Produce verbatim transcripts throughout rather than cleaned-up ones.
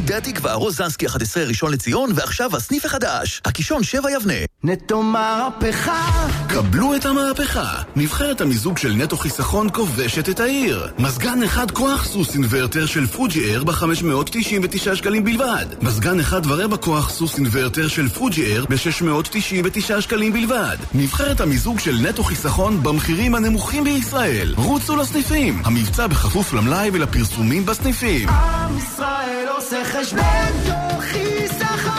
גדי התקווה, רוזנסקי אחת עשרה ראשון לציון, ועכשיו הסניף החדש, הקישון שבע יבנה. נטו מהפכה. קבלו את המהפכה. נבחרת המיזוג של נטו חיסכון כובשת את העיר. מזגן אחד כוח סוס אינוורטר של פוג'י אייר ב-חמש מאות תשעים ותשעה שקלים בלבד. מזגן אחד ורבע כוח סוס אינוורטר של פוג'י אייר ב-שש מאות תשעים ותשעה שקלים בלבד. נבחרת המיזוג של נטו חיסכון במחירים הנמוכים בישראל. רוצו לסניפים. המבצע בכפוף למלאי ולפרסומים בסניפים. עם ישראל עושה חשבון נטו חיסכון.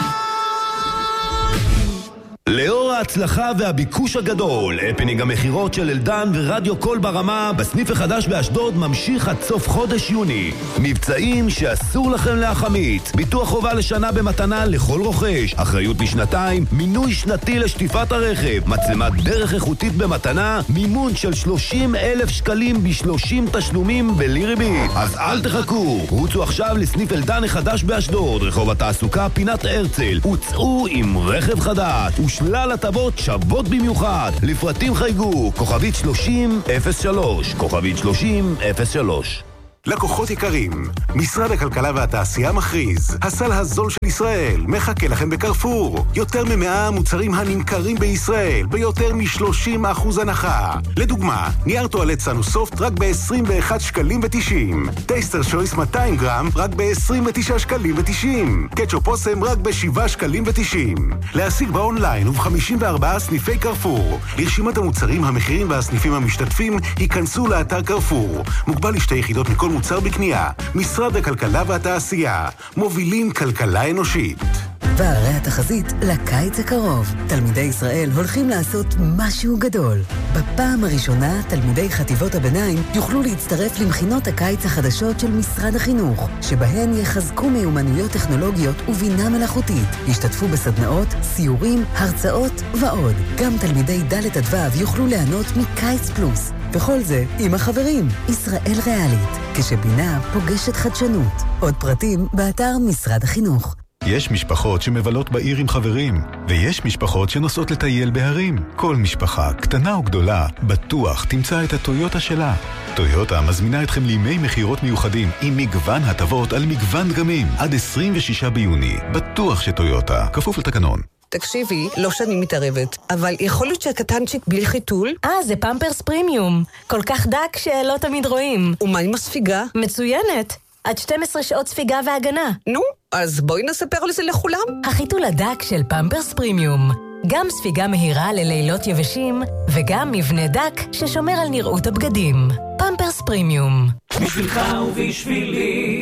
לאור ההצלחה והביקוש הגדול, הפנינג המחירות של אלדן ורדיו קול ברמה בסניף החדש באשדוד ממשיך עד סוף חודש יוני. מבצעים שאסור לכם להחמיץ. ביטוח חובה לשנה במתנה לכל רוכש, אחריות לשנתיים, מינוי שנתי לשטיפת הרכב, מצלמת דרך איכותית במתנה, מימון של שלושים אלף שקלים ב-שלושים תשלומים בלי ריבית. אז אל תחכו, רוצו עכשיו לסניף אלדן החדש באשדוד, רחוב התעסוקה פינת הרצל. הוצאו עם רכב חדש שלל הטבות שוות במיוחד. לפרטים חייגו כוכבית שלושים אפס שלוש, כוכבית שלושים אפס שלוש. לקוחות יקרים, משרד הכלכלה והתעשייה מכריז, הסל הזול של ישראל מחכה לכם בקרפור. יותר ממאה מוצרים הנמכרים בישראל ביותר מ-שלושים אחוז הנחה. לדוגמה, נייר טואלט סנוסופט רק ב-עשרים ואחד שקלים ותשעים, טייסטר שויס מאתיים גרם רק ב-עשרים ותשעה שקלים ותשעים, קטשופ אוסם רק ב-שבעה שקלים ותשעים. להשיג באונליין וב-חמישים וארבעה סניפי קרפור. לרשימת המוצרים, המחירים והסניפים המשתתפים ייכנסו לאתר קרפור. מוגבל לשתי יחידות מכל מוצר בקנייה. משרד הכלכלה והתעשייה, מובילים כלכלה אנושית. והרי התחזית לקיץ הקרוב. תלמידי ישראל הולכים לעשות משהו גדול. בפעם הראשונה, תלמידי חטיבות הביניים יוכלו להצטרף למכינות הקיץ החדשות של משרד החינוך, שבהן יחזקו מיומנויות טכנולוגיות ובינה מלאכותית. ישתתפו בסדנאות, סיורים, הרצאות ועוד. גם תלמידי ד' עד ו' יוכלו ליהנות מקיץ פלוס. וכל זה עם החברים, ישראל ריאלית, כשבינה פוגשת חדשנות. עוד פרטים באתר משרד החינוך. יש משפחות שמבלות בעיר עם חברים, ויש משפחות שנוסעות לטייל בהרים. כל משפחה, קטנה או גדולה, בטוח תמצא את הטויוטה שלה. טויוטה מזמינה אתכם לימי מחירות מיוחדים עם מגוון הטבות על מגוון דגמים עד עשרים ושישה ביוני. בטוח שטויוטה, כפוף לתקנון. תקשיבי, לא שאני מתערבת, אבל יכול להיות שהקטנצ'יק בלי חיתול? אה, זה פמפרס פרימיום. כל כך דק שלא תמיד רואים. ומה עם הספיגה? מצוינת. עד שתים עשרה שעות ספיגה והגנה. נו, אז בואי נספר לזה לכולם. החיתול הדק של פמפרס פרימיום. גם ספיגה מהירה ללילות יבשים, וגם מבנה דק ששומר על נראות הבגדים. פמפרס פרימיום. בשבילך ובשבילי,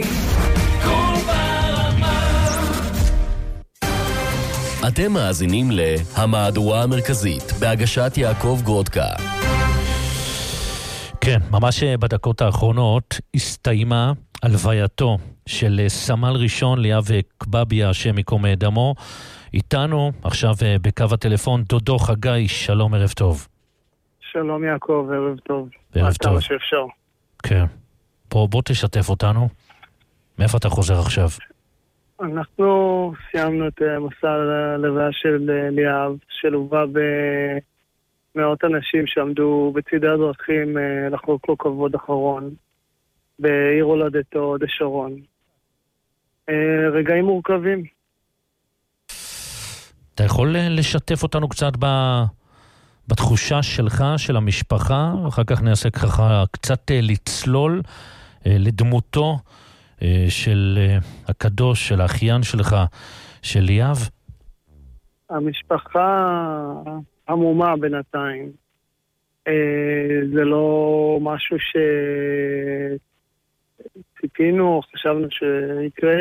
כל ברמה. אתם מאזינים להמהדורה המרכזית, בהגשת יעקב גרודקה. כן, ממש בדקות האחרונות הסתיימה הלווייתו של סמל ראשון ליאב קבביה, השם ייקום דמו. איתנו עכשיו בקו הטלפון דודו חגי, שלום, ערב טוב. שלום יעקב, ערב טוב. ערב טוב. מה שאפשר. כן. בוא, בוא תשתף אותנו. מאיפה אתה חוזר עכשיו? אנחנו סיימנו את מסע הלוויה של ליאב, שלווה במאות אנשים שעמדו בצידי הדרכים לחוק לו כבוד אחרון. בעיר הולדתו, הוד השרון. רגעים מורכבים. אתה יכול לשתף אותנו קצת בתחושה שלך, של המשפחה, אחר כך נעשה ככה קצת לצלול לדמותו של הקדוש, של האחיין שלך, של ליאב? המשפחה המומה בינתיים. זה לא משהו ש... ציפינו, חשבנו שיקרה,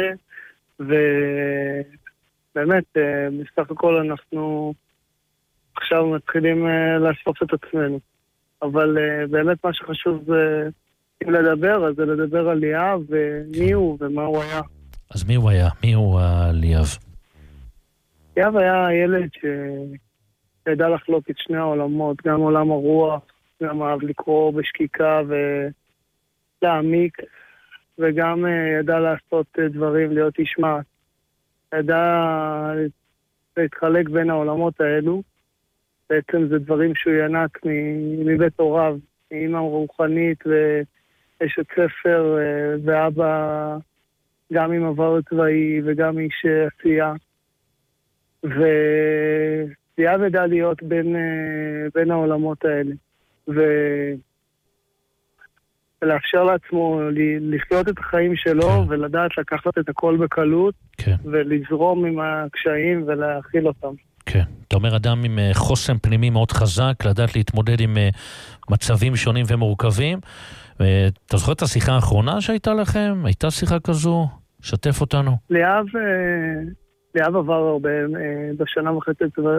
ובאמת, בסך הכל אנחנו עכשיו מתחילים לאסוף את עצמנו. אבל באמת מה שחשוב זה, אם לדבר, אז זה לדבר על ליאב, ומי הוא ומה הוא היה. אז מי הוא היה? מי הוא ליאב? ליאב היה ילד שידע לחלוק את שני העולמות, גם עולם הרוח, גם אהב לקרוא בשקיקה ולהעמיק, וגם ידע לעשות דברים, להיות איש מעש. ידע להתחלק בין העולמות האלו. בעצם זה דברים שהוא ינק מבית הוריו, מאמא רוחנית ואשת ספר ואבא גם עם עבר צבאי וגם איש עשייה. וליאב ידע להיות בין, בין העולמות האלה. ו... ולאפשר לעצמו לחיות את החיים שלו, כן. ולדעת לקחת את הכל בקלות, כן. ולזרום עם הקשיים ולהכיל אותם. כן. אתה אומר אדם עם חוסן פנימי מאוד חזק, לדעת להתמודד עם מצבים שונים ומורכבים. אתה זוכר את השיחה האחרונה שהייתה לכם? הייתה שיחה כזו? שתף אותנו. ליאב, ליאב עבר הרבה, בשנה וחצי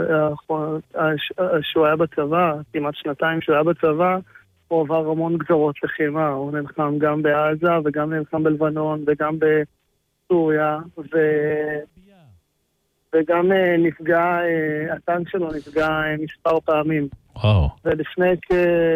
שהוא היה בצבא, כמעט שנתיים שהוא היה בצבא, הוא עבר המון גזרות לחימה, הוא נלחם גם בעזה וגם נלחם בלבנון וגם בסוריה, ו... וגם נפגע, הטנק שלו נפגע מספר פעמים. וואו. ולפני כ...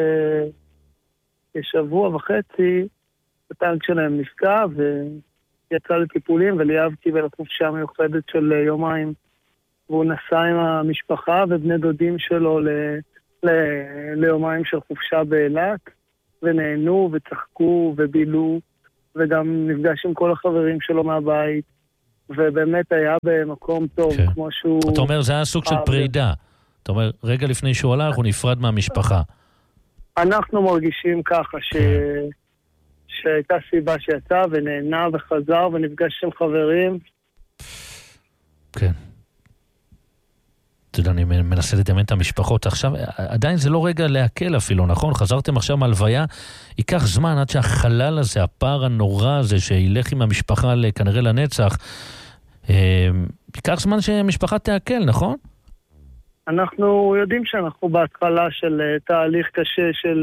כשבוע וחצי, הטנק שלהם נפגע ויצא לטיפולים, וליאב קיבל חופשה מיוחדת של יומיים, והוא נסע עם המשפחה ובני דודים שלו ל... ל- ליומיים של חופשה באילת, ונהנו וצחקו ובילו, וגם נפגש עם כל החברים שלו מהבית, ובאמת היה במקום טוב, כן. כמו שהוא... אתה אומר, זה היה סוג של פרידה. אתה אומר, רגע לפני שהוא הלך, הוא נפרד מהמשפחה. אנחנו מרגישים ככה, ש... שהייתה סיבה שיצא, ונהנה וחזר, ונפגש עם חברים. כן. אתה יודע, אני מנסה לדמיין את המשפחות. עכשיו, עדיין זה לא רגע להקל אפילו, נכון? חזרתם עכשיו מהלוויה, ייקח זמן עד שהחלל הזה, הפער הנורא הזה, שילך עם המשפחה כנראה לנצח, ייקח זמן שהמשפחה תעכל, נכון? אנחנו יודעים שאנחנו בהתחלה של תהליך קשה של,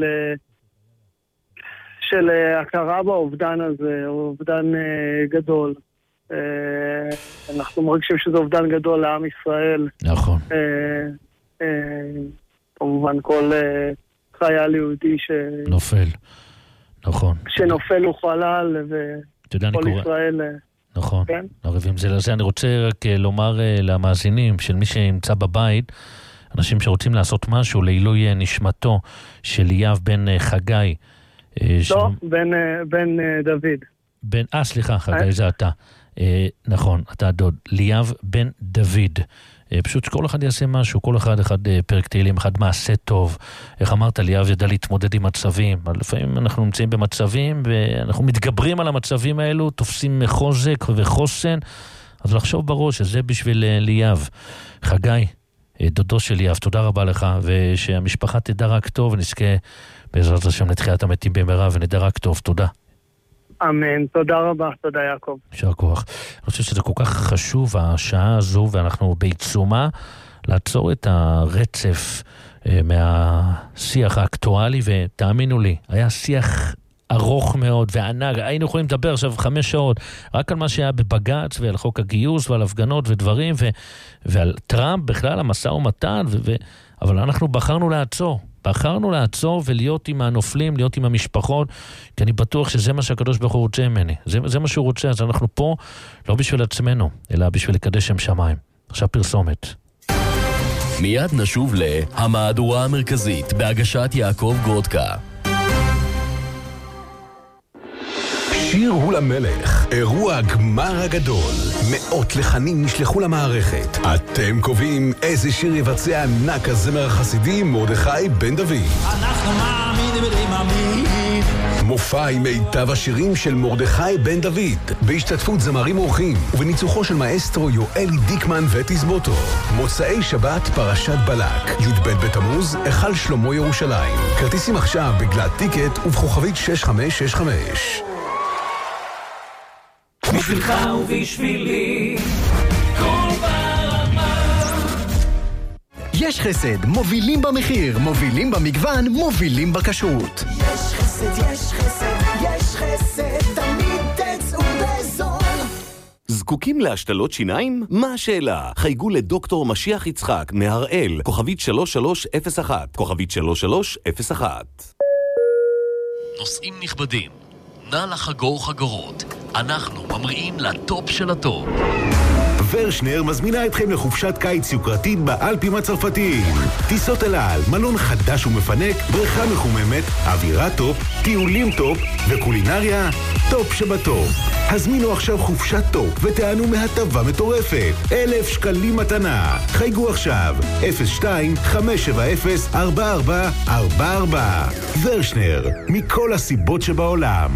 של הכרה באובדן הזה, אובדן גדול. אנחנו מרגישים שזה אובדן גדול לעם ישראל. נכון. כמובן כל חייל יהודי נופל, נכון. שנופל הוא חלל וכל ישראל... נכון, ערבים זה לזה. אני רוצה רק לומר למאזינים של מי שנמצא בבית, אנשים שרוצים לעשות משהו לעילוי נשמתו של ליאב בן חגי. לא, בן דוד. אה, סליחה, חגי, זה אתה. נכון, אתה הדוד. ליאב בן דוד. פשוט שכל אחד יעשה משהו, כל אחד אחד פרק תהילים, אחד מעשה טוב. איך אמרת, ליאב ידע להתמודד עם מצבים. לפעמים אנחנו נמצאים במצבים, ואנחנו מתגברים על המצבים האלו, תופסים חוזק וחוסן. אז לחשוב בראש שזה בשביל ליאב. חגי, דודו של ליאב, תודה רבה לך, ושהמשפחה תדע רק טוב, ונזכה בעזרת השם לתחיית המתים במהרה, ונדע רק טוב. תודה. אמן, תודה רבה, תודה יעקב. יישר כוח. אני חושב שזה כל כך חשוב, השעה הזו, ואנחנו בעיצומה, לעצור את הרצף אה, מהשיח האקטואלי, ותאמינו לי, היה שיח ארוך מאוד וענג, היינו יכולים לדבר עכשיו חמש שעות, רק על מה שהיה בבג"ץ, ועל חוק הגיוס, ועל הפגנות ודברים, ו, ועל טראמפ בכלל, המשא ומתן, ו, ו, אבל אנחנו בחרנו לעצור. בחרנו לעצור ולהיות עם הנופלים, להיות עם המשפחות, כי אני בטוח שזה מה שהקדוש ברוך הוא רוצה ממני. זה, זה מה שהוא רוצה, אז אנחנו פה לא בשביל עצמנו, אלא בשביל לקדש שם שמיים. עכשיו פרסומת. מיד נשוב להמהדורה המרכזית בהגשת יעקב גודקה. שיר הוא למלך, אירוע הגמר הגדול. מאות לחנים נשלחו למערכת. אתם קובעים איזה שיר יבצע ענק הזמר החסידי מרדכי בן דוד. אנחנו מאמינים ומאמינים. מופע עם מיטב השירים של מרדכי בן דוד, בהשתתפות זמרים אורחים, ובניצוחו של מאסטרו יואלי דיקמן ותזמורתו. מוצאי שבת פרשת בלק, י"ב בתמוז, היכל שלמה ירושלים. כרטיסים עכשיו בגלת טיקט ובכוכבית שש חמש שש חמש. בשבילך ובשבילי כל ברמה. יש חסד, מובילים במחיר, מובילים במגוון, מובילים בכשרות. יש חסד, יש חסד, יש חסד, תמיד תצאו בזול. זקוקים להשתלות שיניים? מה השאלה? חייגו לדוקטור משיח יצחק מהראל, כוכבית שלוש שלוש אפס אחת, כוכבית שלוש שלוש אפס אחת. נושאים נכבדים, נא לחגור חגורות. אנחנו ממריאים לטופ של הטופ. ורשנר מזמינה אתכם לחופשת קיץ יוקרתית באלפים הצרפתיים. טיסות אל על, מלון חדש ומפנק, בריכה מחוממת, אווירה טופ, טיולים טופ וקולינריה טופ שבטופ. הזמינו עכשיו חופשת טופ ותענו מהטבה מטורפת. אלף שקלים מתנה. חייגו עכשיו אפס שתיים חמש שבע אפס ארבע ארבע ארבע ארבע. ורשנר, מכל הסיבות שבעולם.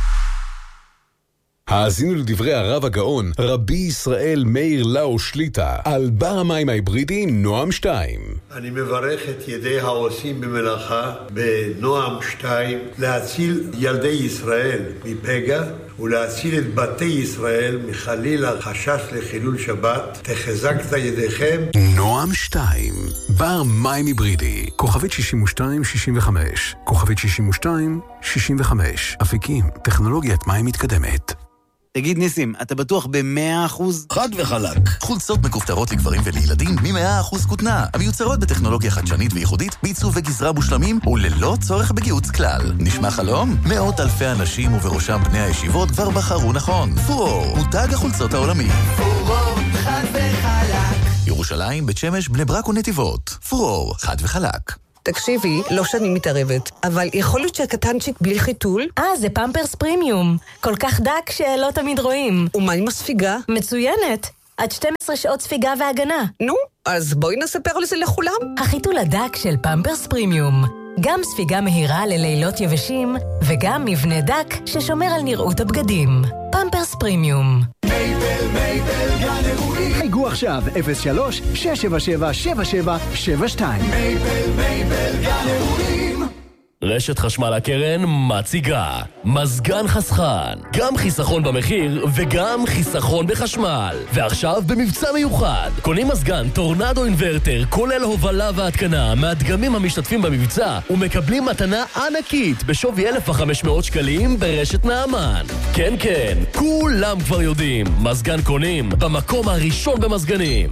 האזינו לדברי הרב הגאון, רבי ישראל מאיר לאו שליטה, על בר המים ההיברידי נועם שתיים. אני מברך את ידי העושים במלאכה בנועם שתיים להציל ילדי ישראל מפגע ולהציל את בתי ישראל מחלילה חשש לחילול שבת. תחזקת ידיכם. נועם שתיים, בר מים היברידי, כוכבית שישים ושתיים שישים וחמש, כוכבית שישים ושתיים שישים וחמש, אפיקים, טכנולוגיית מים מתקדמת. תגיד ניסים, אתה בטוח ב-מאה אחוז? חד וחלק. חולצות מכופתרות לגברים ולילדים מ-מאה אחוז כותנה, המיוצרות בטכנולוגיה חדשנית וייחודית, בעיצוב וגזרה מושלמים וללא צורך בגיוץ כלל. נשמע חלום? מאות אלפי אנשים ובראשם בני הישיבות כבר בחרו נכון. פורור, מותג החולצות העולמי. פורור, חד וחלק. ירושלים, בית שמש, בני ברק ונתיבות. פורור, חד וחלק. תקשיבי, לא שאני מתערבת, אבל יכול להיות שהקטנצ'יק בלי חיתול? אה, זה פמפרס פרימיום. כל כך דק שלא תמיד רואים. ומה עם הספיגה? מצוינת. עד שתים עשרה שעות ספיגה והגנה. נו, אז בואי נספר לזה לכולם. החיתול הדק של פמפרס פרימיום. גם ספיגה מהירה ללילות יבשים, וגם מבנה דק ששומר על נראות הבגדים. פמפרס פרימיום. מייבל, מייבל, גן אירועים. חייגו עכשיו אפס שלוש שש שבע שבע שבע שבע שבע שתיים. מייבל, מייבל, גן אירועים. רשת חשמל הקרן מציגה מזגן חסכן, גם חיסכון במחיר וגם חיסכון בחשמל. ועכשיו במבצע מיוחד, קונים מזגן טורנדו אינברטר כולל הובלה והתקנה מהדגמים המשתתפים במבצע ומקבלים מתנה ענקית בשווי אלף וחמש מאות שקלים ברשת נעמן. כן כן, כולם כבר יודעים, מזגן קונים במקום הראשון במזגנים.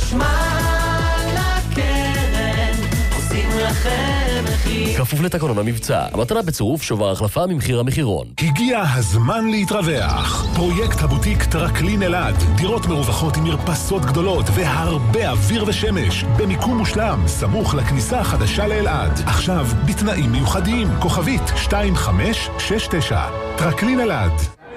חשמל הקרן עושים לכם מחיר. כפוף לתקנון המבצע, המתנה בצירוף שובר החלפה ממחיר המחירון. הגיע הזמן להתרווח. פרויקט הבוטיק טרקלין אלעד, דירות מרווחות עם מרפסות גדולות והרבה אוויר ושמש, במיקום מושלם, סמוך לכניסה החדשה לאלעד. עכשיו בתנאים מיוחדים, כוכבית שתיים חמש שש תשע. טרקלין אלעד.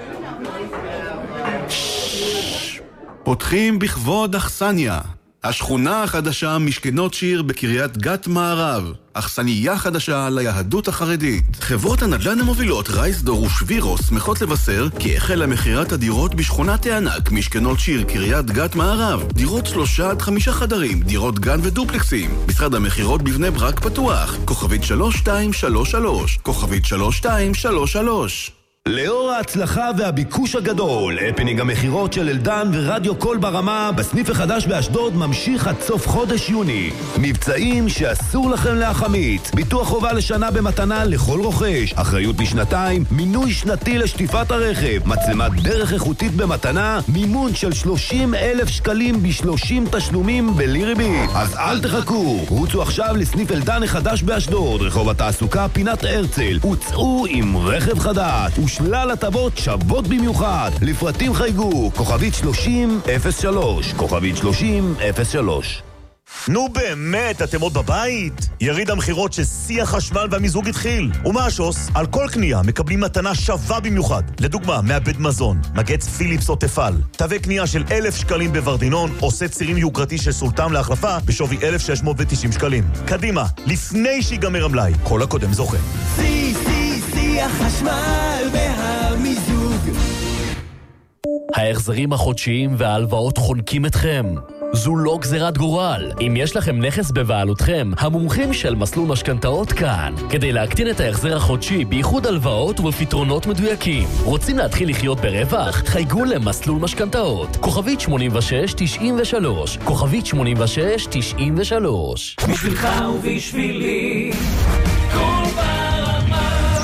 פותחים בכבוד אכסניה, השכונה החדשה משכנות שיר בקריית גת מערב, אכסניה חדשה ליהדות החרדית. חברות הנדל"ן המובילות רייסדור ושבירו שמחות לבשר כי החלה מכירת הדירות בשכונת הענק משכנות שיר קריית גת מערב. דירות שלושה עד חמישה חדרים, דירות גן ודופלקסים. משרד המכירות בבני ברק פתוח, כוכבית שלוש שתיים שלוש שלוש, כוכבית שלוש שתיים שלוש שלוש. לאור ההצלחה והביקוש הגדול, הפנינג המחירות של אלדן ורדיו קול ברמה בסניף החדש באשדוד ממשיך עד סוף חודש יוני. מבצעים שאסור לכם להחמיץ. ביטוח חובה לשנה במתנה לכל רוכש, אחריות לשנתיים, מינוי שנתי לשטיפת הרכב, מצלמת דרך איכותית במתנה, מימון של שלושים אלף שקלים ב-שלושים תשלומים בלי ריבית. אז אל תחכו, רוצו עכשיו לסניף אלדן החדש באשדוד, רחוב התעסוקה פינת הרצל, וצאו עם רכב חדש שלל הטבות שוות במיוחד. לפרטים חייגו כוכבית שלושים אפס שלוש, כוכבית שלושים אפס שלוש. נו באמת, אתם עוד בבית? יריד המחירות ששיא החשמל והמיזוג התחיל. ומה השוס? על כל קנייה מקבלים מתנה שווה במיוחד. לדוגמה, מעבד מזון, מגץ פיליפס או תפל. תווי קנייה של אלף שקלים בוורדינון, עושה צירים יוקרתי של סולטם להחלפה בשווי אלף שש מאות ותשעים שקלים. קדימה, לפני שיגמר המלאי, כל הקודם זוכה. סי, סי, סי החשמל והמיזוג. ההחזרים החודשיים וההלוואות חונקים אתכם. זו לא גזירת גורל. אם יש לכם נכס בבעלותכם, המומחים של מסלול משכנתאות כאן, כדי להקטין את ההחזר החודשי בייחוד הלוואות ובפתרונות מדויקים. רוצים להתחיל לחיות ברווח? חייגו למסלול משכנתאות. כוכבית שמונים ושש תשעים ושלוש. כוכבית שמונים ושש תשעים ושלוש. בשבילך ובשבילי כל ברמה.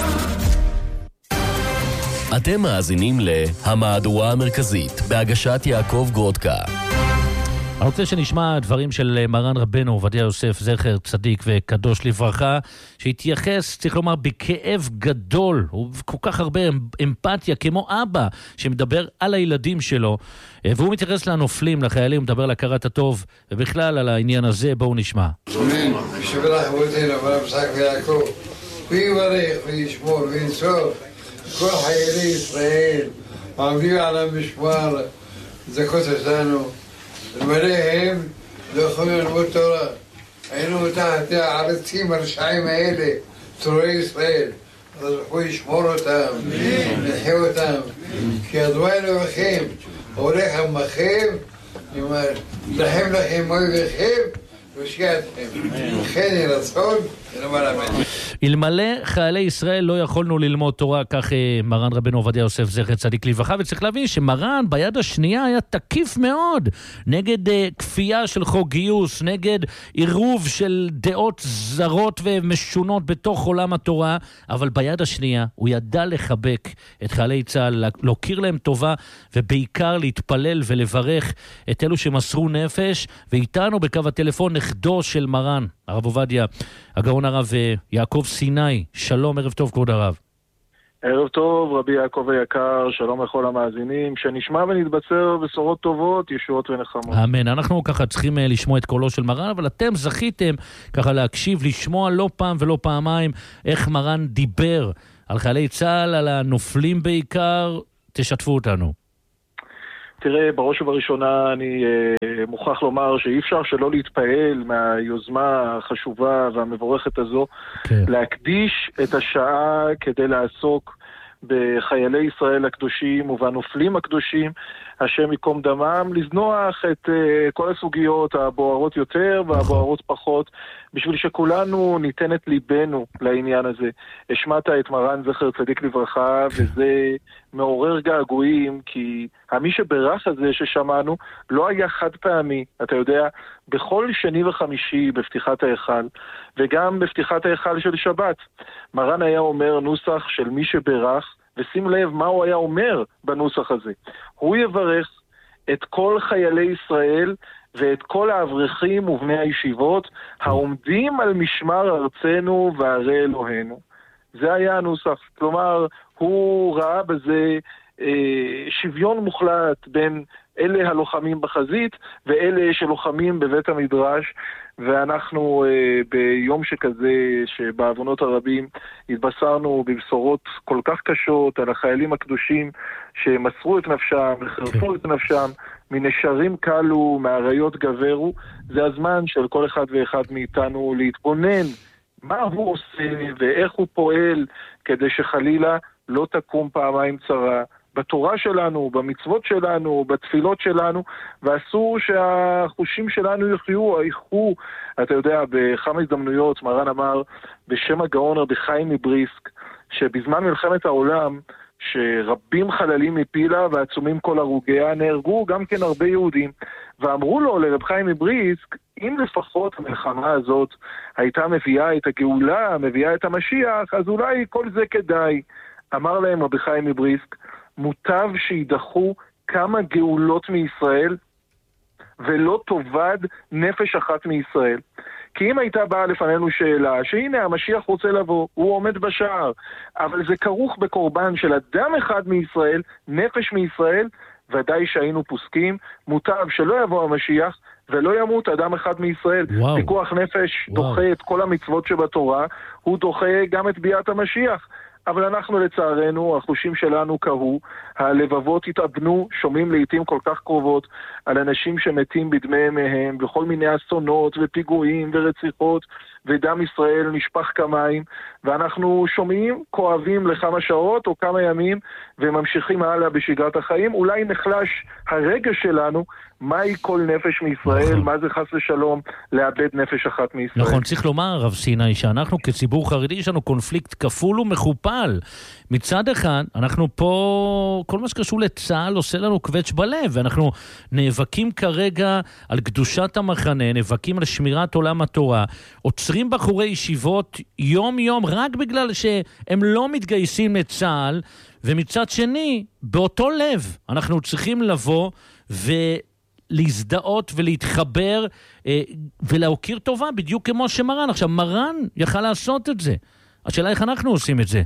אתם מאזינים להמהדורה המרכזית בהגשת יעקב גרודקה. אני רוצה שנשמע דברים של מרן רבנו עובדיה יוסף זכר צדיק וקדוש לברכה, שהתייחס, צריך לומר, בכאב גדול וכל כך הרבה אמפתיה, כמו אבא שמדבר על הילדים שלו, והוא מתייחס לנופלים, לחיילים, מדבר על הכרת הטוב ובכלל על העניין הזה. בואו נשמע. אמן. שברך אבותינו אברהם יצחק ויעקב, ויברך וישמור וינצור כל חיילי ישראל העומדים על המשמר זכות אותנו ולמלאהם לא יכולים ללמוד תורה. היינו תחת הערצים הרשעים האלה, צורי ישראל, אז הוא ישמור אותם, נחיה אותם, כי אדוני לכם הולך עמכם, לכם לכם אויביכם כן ירצון, ונאמר אמן. אלמלא חיילי ישראל לא יכולנו ללמוד תורה, כך מרן רבנו עובדיה יוסף זכר צדיק לברכה. וצריך להבין שמרן ביד השנייה היה תקיף מאוד נגד uh, כפייה של חוק גיוס, נגד עירוב של דעות זרות ומשונות בתוך עולם התורה, אבל ביד השנייה הוא ידע לחבק את חיילי צה"ל, להוקיר להם טובה, ובעיקר להתפלל ולברך את אלו שמסרו נפש. ואיתנו בקו הטלפון נכדו של מרן, הרב עובדיה, הגאון הרב יעקב סיני. שלום, ערב טוב כבוד הרב. ערב טוב רבי יעקב היקר, שלום לכל המאזינים, שנשמע ונתבשר בשורות טובות, ישועות ונחמות. אמן. אנחנו ככה צריכים לשמוע את קולו של מרן, אבל אתם זכיתם ככה להקשיב, לשמוע לא פעם ולא פעמיים איך מרן דיבר על חיילי צה"ל, על הנופלים בעיקר. תשתפו אותנו. תראה, בראש ובראשונה אני אה, מוכרח לומר שאי אפשר שלא להתפעל מהיוזמה החשובה והמבורכת הזו, כן. להקדיש את השעה כדי לעסוק בחיילי ישראל הקדושים ובנופלים הקדושים, השם יקום דמם, לזנוח את uh, כל הסוגיות הבוערות יותר והבוערות פחות, בשביל שכולנו ניתן את ליבנו לעניין הזה. השמעת את מרן זכר צדיק לברכה, וזה מעורר געגועים, כי המי שברך הזה ששמענו לא היה חד פעמי. אתה יודע, בכל שני וחמישי בפתיחת ההיכל, וגם בפתיחת ההיכל של שבת, מרן היה אומר נוסח של מי שברך, ושים לב מה הוא היה אומר בנוסח הזה. הוא יברך את כל חיילי ישראל ואת כל האברכים ובני הישיבות העומדים על משמר ארצנו וערי אלוהינו. זה היה הנוסח. כלומר, הוא ראה בזה אה, שוויון מוחלט בין אלה הלוחמים בחזית ואלה שלוחמים בבית המדרש, ואנחנו אה, ביום שכזה שבעוונות הרבים התבשרנו בבשורות כל כך קשות על החיילים הקדושים שמסרו את נפשם וחרפו את נפשם, מנשרים קלו, מהאריות גברו. זה הזמן של כל אחד ואחד מאיתנו להתבונן מה הוא עושה ואיך הוא פועל כדי שחלילה לא תקום פעמיים צרה בתורה שלנו, במצוות שלנו, בתפילות שלנו, ואסור שהחושים שלנו יחיו, היחו. אתה יודע, בכמה הזדמנויות מרן אמר בשם הגאון רבי חיים מבריסק, שבזמן מלחמת העולם, שרבים חללים מפילה ועצומים כל הרוגיה, נהרגו גם כן הרבה יהודים, ואמרו לו לרב חיים מבריסק, אם לפחות המלחמה הזאת הייתה מביאה את הגאולה, מביאה את המשיח, אז אולי כל זה כדאי. אמר להם רבי חיים מבריסק, מוטב שידחו כמה גאולות מישראל ולא תובד נפש אחת מישראל. כי אם הייתה באה לפנינו שאלה שהנה המשיח רוצה לבוא, הוא עומד בשער, אבל זה כרוך בקורבן של אדם אחד מישראל, נפש מישראל, ודאי שהיינו פוסקים, מוטב שלא יבוא המשיח ולא ימות אדם אחד מישראל. וואו. פיקוח נפש וואו. דוחה את כל המצוות שבתורה, הוא דוחה גם את ביאת המשיח. אבל אנחנו לצערנו, החושים שלנו קהו, הלבבות התאבנו, שומעים לעתים כל כך קרובות על אנשים שמתים בדמי מהם, בכל מיני אסונות ופיגועים ורציחות, ודם ישראל נשפך כמים, ואנחנו שומעים, כואבים לכמה שעות או כמה ימים, וממשיכים הלאה בשגרת החיים. אולי נחלש הרגע שלנו, מהי כל נפש מישראל, נכון. מה זה חס ושלום לאבד נפש אחת מישראל. נכון, צריך לומר, רב סיני, שאנחנו כציבור חרדי יש לנו קונפליקט כפול ומכופל. מצד אחד, אנחנו פה, כל מה שקשור לצה"ל עושה לנו קווץ' בלב, ואנחנו נאבקים כרגע על קדושת המחנה, נאבקים על שמירת עולם התורה, עוצרים בחורי ישיבות יום יום רק בגלל שהם לא מתגייסים לצה"ל, ומצד שני, באותו לב, אנחנו צריכים לבוא ו... להזדהות ולהתחבר אה, ולהוקיר טובה, בדיוק כמו שמרן. עכשיו, מרן יכל לעשות את זה. השאלה איך אנחנו עושים את זה.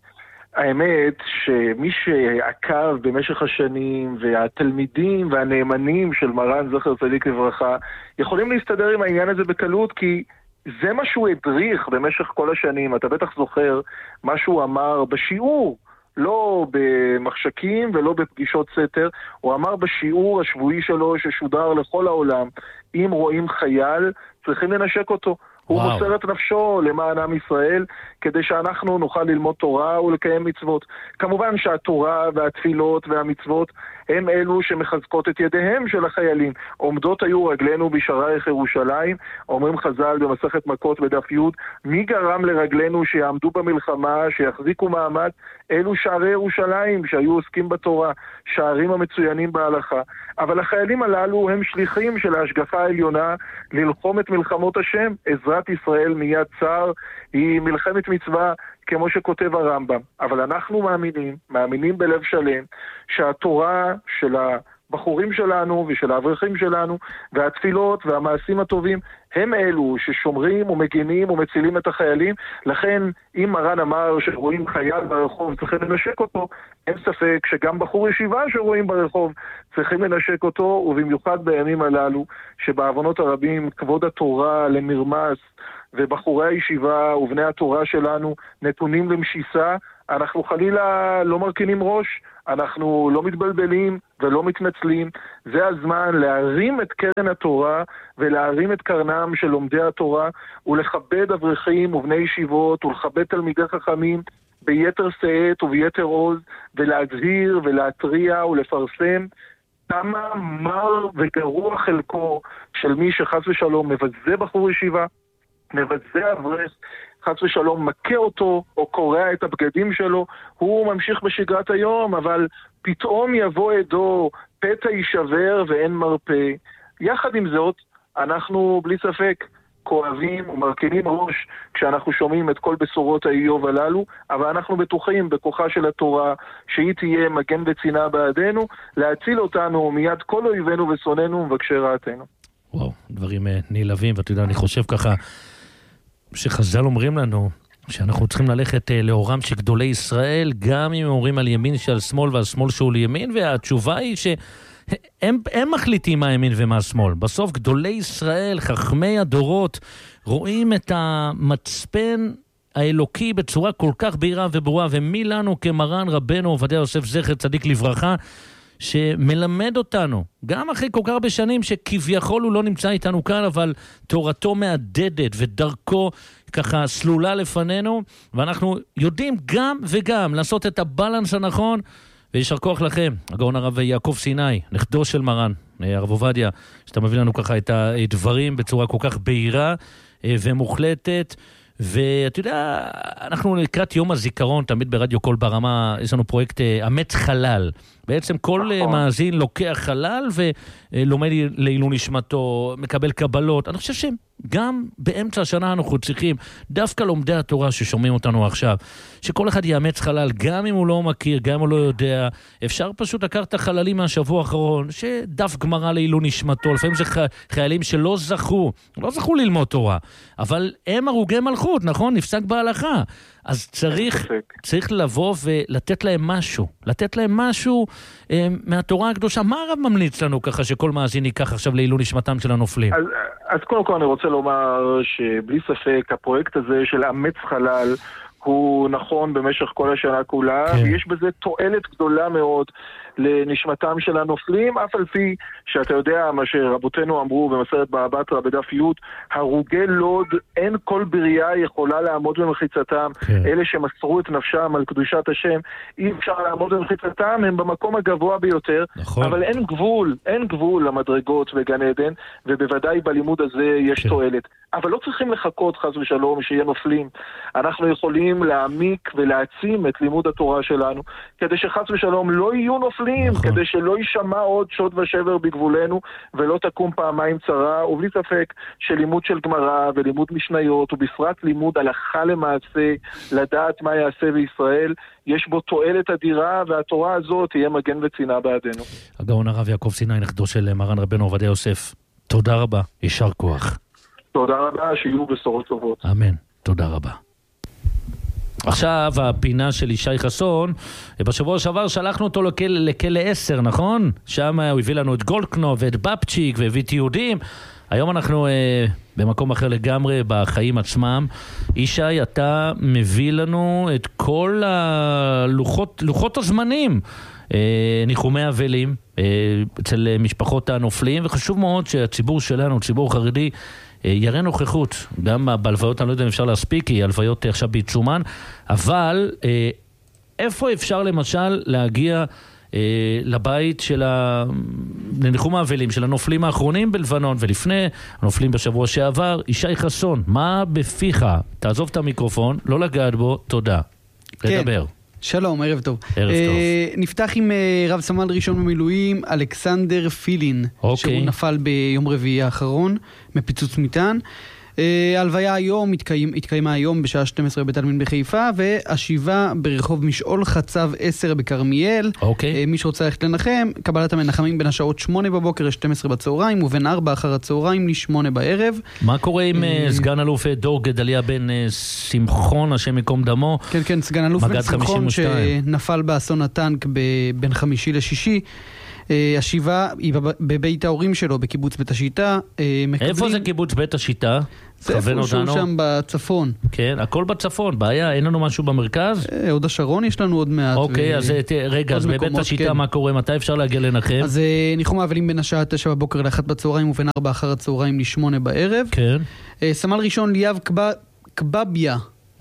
האמת שמי שעקב במשך השנים והתלמידים והנאמנים של מרן זכר צדיק לברכה יכולים להסתדר עם העניין הזה בקלות, כי זה מה שהוא הדריך במשך כל השנים. אתה בטח זוכר מה שהוא אמר בשיעור, לא במחשקים ולא בפגישות סתר. הוא אמר בשיעור השבועי שלו ששודר לכל העולם, אם רואים חייל צריכים לנשק אותו. הוא וואו. מוסר את נפשו למען עם ישראל, כדי שאנחנו נוכל ללמוד תורה ולקיים מצוות. כמובן שהתורה והתפילות והמצוות הם אלו שמחזקות את ידיהם של החיילים. עומדות היו רגלינו בשערייך ירושלים, אומרים חז"ל במסכת מכות בדף י', מי גרם לרגלינו שיעמדו במלחמה, שיחזיקו מעמד? אלו שערי ירושלים שהיו עוסקים בתורה, שערים המצוינים בהלכה. אבל החיילים הללו הם שליחים של ההשגחה העליונה ללחום את מלחמות השם. עזרת ישראל מיד צר היא מלחמת מצווה, כמו שכותב הרמב"ם. אבל אנחנו מאמינים, מאמינים בלב שלם, שהתורה של הבחורים שלנו ושל האברכים שלנו והתפילות והמעשים הטובים הם אלו ששומרים ומגינים ומצילים את החיילים. לכן אם מרן אמר שרואים חייל ברחוב צריכים לנשק אותו, אין ספק שגם בחור ישיבה שרואים ברחוב צריכים לנשק אותו, ובמיוחד בימים הללו שבעוונות הרבים כבוד התורה למרמס ובחורי הישיבה ובני התורה שלנו נתונים למשיסה. אנחנו חלילה לא מרכינים ראש, אנחנו לא מתבלבלים ולא מתנצלים. זה הזמן להרים את קרן התורה ולהרים את קרנם של לומדי התורה ולכבד אברכים ובני ישיבות ולכבד תלמידי חכמים ביתר שאת וביתר עוז, ולהזהיר ולהתריע ולפרסם כמה מר וגרוע חלקו של מי שחס ושלום מבזה בחור ישיבה, מבזה אברך, חס ושלום מכה אותו או קורע את הבגדים שלו. הוא ממשיך בשגרת היום, אבל פתאום יבוא עדו, פתע יישבר ואין מרפא. יחד עם זאת, אנחנו בלי ספק כואבים ומרכינים ראש כשאנחנו שומעים את כל בשורות האיוב הללו, אבל אנחנו בטוחים בכוחה של התורה שהיא תהיה מגן וצינה בעדנו, להציל אותנו מיד כל אויבינו ושונאינו ומבקשי רעתנו. וואו, דברים נעלבים, ואתה יודע, אני חושב ככה שחז"ל אומרים לנו שאנחנו צריכים ללכת לאורם של גדולי ישראל, גם אם אומרים על ימין שעל שמאל ועל שמאל שהוא לימין, והתשובה היא שהם הם מחליטים מה ימין ומה שמאל. בסוף גדולי ישראל, חכמי הדורות, רואים את המצפן האלוקי בצורה כל כך בהירה וברורה, ומי לנו כמרן רבנו עובדיה יוסף זכר צדיק לברכה, שמלמד אותנו, גם אחרי כל כך הרבה שנים שכביכול הוא לא נמצא איתנו כאן, אבל תורתו מהדדת ודרכו ככה סלולה לפנינו, ואנחנו יודעים גם וגם לעשות את הבלנס הנכון, וישר כוח לכם, הגאון הרב יעקב סיני, נכדו של מרן, הרב עובדיה, שאתה מביא לנו ככה את הדברים בצורה כל כך בהירה ומוחלטת. ואתה יודע, אנחנו לקראת יום הזיכרון, תמיד ברדיו קול ברמה, יש לנו פרויקט אמץ חלל. בעצם כל מאזין לוקח חלל ולומד לעילוי נשמתו, מקבל קבלות. אני חושב שגם באמצע השנה אנחנו צריכים, דווקא לומדי התורה ששומעים אותנו עכשיו, שכל אחד יאמץ חלל, גם אם הוא לא מכיר, גם אם הוא לא יודע. אפשר פשוט לקחת את החללים מהשבוע האחרון, שדף גמרא לעילוי נשמתו. לפעמים זה חיילים שלא זכו, לא זכו ללמוד תורה, אבל הם הרוגי מלכות, נכון? נפסק בהלכה. אז צריך, צריך לבוא ולתת להם משהו, לתת להם משהו אה, מהתורה הקדושה. מה הרב ממליץ לנו ככה שכל מאזין ייקח עכשיו לעילוי נשמתם של הנופלים? אז, אז קודם כל אני רוצה לומר שבלי ספק הפרויקט הזה של אמץ חלל הוא נכון במשך כל השנה כולה, כן. ויש בזה תועלת גדולה מאוד לנשמתם של הנופלים, אף על פי שאתה יודע מה שרבותינו אמרו במסכת בבא בתרא בדף י', הרוגי לוד אין כל בריאה יכולה לעמוד במחיצתם, כן. אלה שמסרו את נפשם על קדושת השם, אי אפשר לעמוד במחיצתם, הם במקום הגבוה ביותר, נכון. אבל אין גבול, אין גבול למדרגות בגן עדן, ובוודאי בלימוד הזה יש כן. תועלת. אבל לא צריכים לחכות חס ושלום שיהיה נופלים. אנחנו יכולים להעמיק ולהעצים את לימוד התורה שלנו, כדי שחס ושלום לא יהיו נופלים נופלים, נכון. כדי שלא יישמע עוד שוד ושבר בגבולנו, ולא תקום פעמיים צרה, ובלי ספק שלימוד של גמרא ולימוד משניות, ובפרט לימוד הלכה למעשה, לדעת מה יעשה בישראל, יש בו תועלת אדירה, והתורה הזאת תהיה מגן וצינה בעדנו. הגאון הרב יעקב סיני, נכדו של מרן רבנו עובדיה יוסף, תודה רבה, יישר כוח. תודה רבה, שיהיו בשורות טובות. אמן, תודה רבה. עכשיו הפינה של ישי חסון, בשבוע שעבר שלחנו אותו לכלא, לכלא עשר, נכון? שם הוא הביא לנו את גולדקנופ ואת בפצ'יק והביא את יהודים. היום אנחנו אה, במקום אחר לגמרי בחיים עצמם. ישי, אתה מביא לנו את כל הלוחות, לוחות הזמנים, אה, ניחומי אבלים אה, אצל משפחות הנופלים, וחשוב מאוד שהציבור שלנו, ציבור חרדי, יראה נוכחות, גם בהלוויות, אני לא יודע אם אפשר להספיק, כי הלוויות עכשיו בעיצומן, אבל איפה אפשר למשל להגיע לבית של הניחום האבלים, של הנופלים האחרונים בלבנון, ולפני הנופלים בשבוע שעבר, ישי חסון, מה בפיך? תעזוב את המיקרופון, לא לגעת בו, תודה. כן. לדבר. שלום, ערב טוב. ערב uh, טוב. נפתח עם uh, רב סמל ראשון במילואים, אלכסנדר פילין, אוקיי. שהוא נפל ביום רביעי האחרון, מפיצוץ מטען. Uh, ההלוויה היום, התקיים, התקיימה היום בשעה שתים עשרה בבית העלמין בחיפה, והשיבה ברחוב משעול חצב עשר בכרמיאל. אוקיי. Uh, מי שרוצה ללכת לנחם, קבלת המנחמים בין השעות שמונה בבוקר ל-שתים עשרה בצהריים, ובין ארבע אחר הצהריים ל-שמונה בערב. מה קורה עם uh, סגן אלוף דור גדליה בן uh, שמחון, השם יקום דמו? כן, כן, סגן אלוף בן שמחון שנפל באסון הטנק בין חמישי לשישי. השיבה היא בבית ההורים שלו בקיבוץ בית השיטה. איפה זה קיבוץ בית השיטה? זה איפשהו שם בצפון. כן, הכל בצפון, בעיה, אין לנו משהו במרכז? עוד השרון יש לנו עוד מעט. אוקיי, אז רגע, אז בבית השיטה מה קורה? מתי אפשר להגיע לנחם? אז ניחום האבלים בין השעה תשע בבוקר לאחת בצהריים ובין ארבע אחר הצהריים לשמונה בערב. כן. סמל ראשון ליאב קבביה,